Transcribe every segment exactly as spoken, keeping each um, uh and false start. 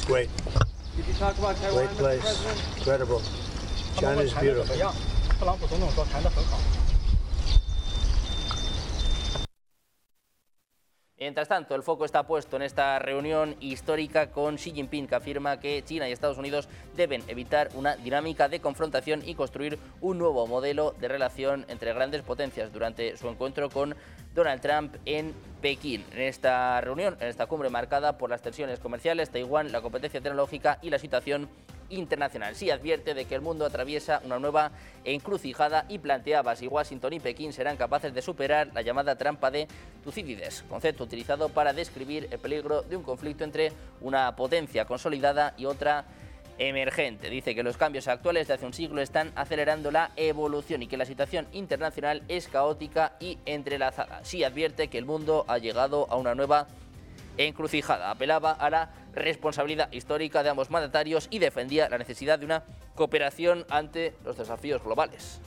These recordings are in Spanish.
great. Did you talk about Taiwan, Great place. Mister President? Incredible. China is beautiful. 特朗普总统说谈得很好。 Mientras tanto, el foco está puesto en esta reunión histórica con Xi Jinping, que afirma que China y Estados Unidos deben evitar una dinámica de confrontación y construir un nuevo modelo de relación entre grandes potencias durante su encuentro con Donald Trump en Pekín. En esta reunión, en esta cumbre marcada por las tensiones comerciales, Taiwán, la competencia tecnológica y la situación internacional. Sí advierte de que el mundo atraviesa una nueva encrucijada y planteaba si Washington y Pekín serán capaces de superar la llamada trampa de Tucídides, concepto utilizado para describir el peligro de un conflicto entre una potencia consolidada y otra emergente. Dice que los cambios actuales de hace un siglo están acelerando la evolución y que la situación internacional es caótica y entrelazada. Sí advierte que el mundo ha llegado a una nueva encrucijada. Apelaba a la responsabilidad histórica de ambos mandatarios y defendía la necesidad de una cooperación ante los desafíos globales.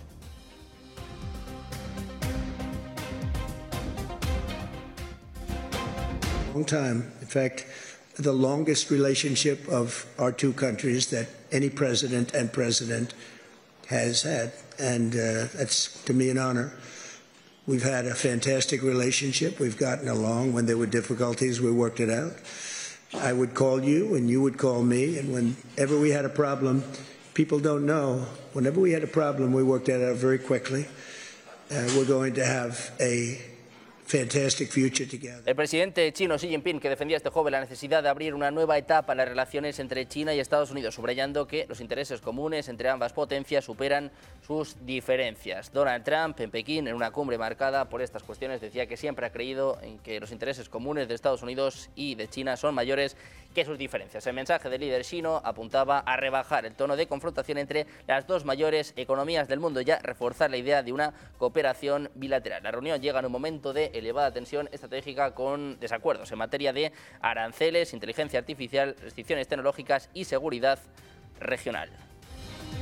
Long time. In fact, the longest relationship of our two countries that any president and president has had, and uh, that's to me an honor. We've had a fantastic relationship. We've gotten along. When there were difficulties, we worked it out. I would call you and you would call me, and whenever we had a problem, people don't know, whenever we had a problem, we worked it out very quickly. Uh, we're going to have a fantastic future together. El presidente chino Xi Jinping, que defendía este jueves la necesidad de abrir una nueva etapa en las relaciones entre China y Estados Unidos, subrayando que los intereses comunes entre ambas potencias superan sus diferencias. Donald Trump, en Pekín, en una cumbre marcada por estas cuestiones, decía que siempre ha creído en que los intereses comunes de Estados Unidos y de China son mayores que sus diferencias. El mensaje del líder chino apuntaba a rebajar el tono de confrontación entre las dos mayores economías del mundo y a reforzar la idea de una cooperación bilateral. La reunión llega en un momento de elevada tensión estratégica con desacuerdos en materia de aranceles, inteligencia artificial, restricciones tecnológicas y seguridad regional.